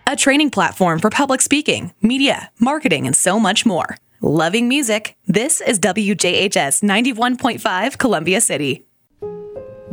a training platform for public speaking, media, marketing, and so much more. Loving music? This is WJHS 91.5 Columbia City.